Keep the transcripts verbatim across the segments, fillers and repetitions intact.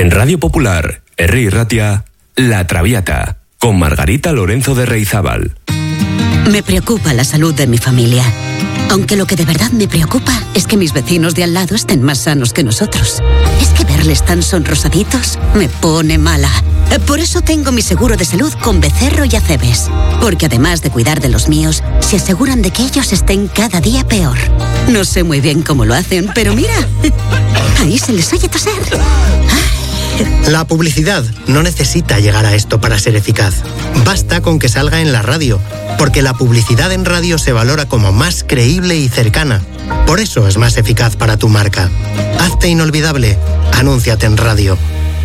En Radio Popular, Herri Irratia, La Traviata, con Margarita Lorenzo de Reizábal. Me preocupa la salud de mi familia. Aunque lo que de verdad me preocupa es que mis vecinos de al lado estén más sanos que nosotros. Es que verles tan sonrosaditos me pone mala. Por eso tengo mi seguro de salud con Becerro y Acebes. Porque además de cuidar de los míos, se aseguran de que ellos estén cada día peor. No sé muy bien cómo lo hacen, pero mira, ahí se les oye toser. La publicidad no necesita llegar a esto para ser eficaz. Basta con que salga en la radio, porque la publicidad en radio se valora como más creíble y cercana. Por eso es más eficaz para tu marca. Hazte inolvidable. Anúnciate en radio.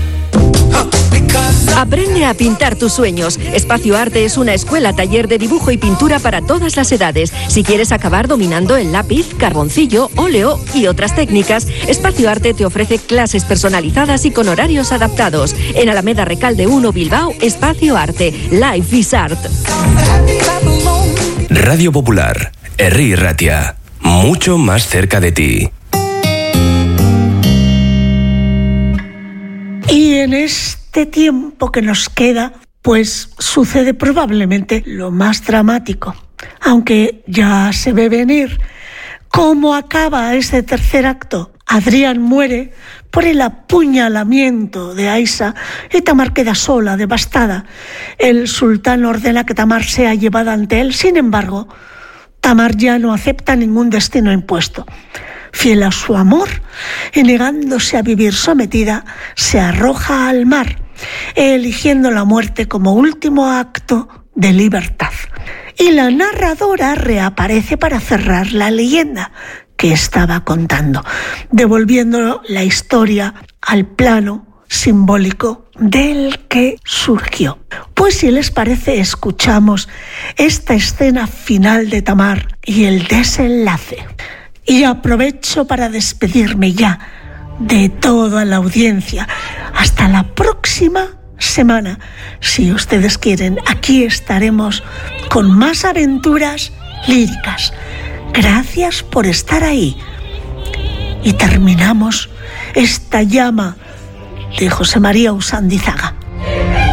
Aprende a pintar tus sueños. Espacio Arte es una escuela taller de dibujo y pintura para todas las edades. Si quieres acabar dominando el lápiz, carboncillo, óleo y otras técnicas, Espacio Arte te ofrece clases personalizadas y con horarios adaptados. En Alameda Recalde uno, Bilbao, Espacio Arte. Life is Art. Radio Popular, Herri Irratia, mucho más cerca de ti. Y en este tiempo que nos queda, pues sucede probablemente lo más dramático, aunque ya se ve venir. ¿Cómo acaba ese tercer acto? Adrián muere por el apuñalamiento de Aisha y Tamar queda sola, devastada. El sultán ordena que Tamar sea llevada ante él. Sin embargo, Tamar ya no acepta ningún destino impuesto. Fiel a su amor y negándose a vivir sometida, se arroja al mar, eligiendo la muerte como último acto de libertad. Y la narradora reaparece para cerrar la leyenda que estaba contando, devolviendo la historia al plano simbólico del que surgió. Pues si les parece, escuchamos esta escena final de Tamar y el desenlace. Y aprovecho para despedirme ya de toda la audiencia. Hasta la próxima semana. Si ustedes quieren, aquí estaremos con más aventuras líricas. Gracias por estar ahí. Y terminamos esta llama de José María Usandizaga.